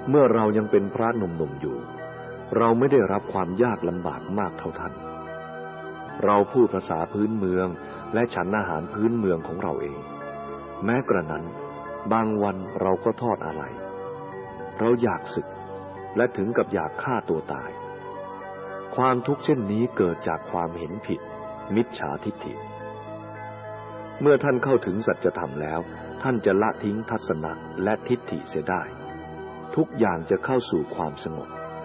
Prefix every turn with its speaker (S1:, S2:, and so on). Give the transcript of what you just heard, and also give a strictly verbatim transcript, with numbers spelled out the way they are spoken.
S1: เมื่อเรายังเป็นพระหนุ่มๆอยู่เราไม่ได้รับความยากลำบากมากเท่าท่านเราพูดภาษาพื้นเมืองและฉันอาหารพื้นเมืองของเราเองแม้กระนั้นบางวันเราก็ทอดอะไรเราอยากสึกและถึงกับอยากฆ่าตัวตายความทุกข์เช่นนี้เกิดจากความเห็นผิดมิจฉาทิฏฐิเมื่อท่านเข้าถึงสัจธรรมแล้วท่านจะละทิ้งทัศนะและทิฏฐิเสียได้ทุกอย่างจะเข้าสู่ความสงบ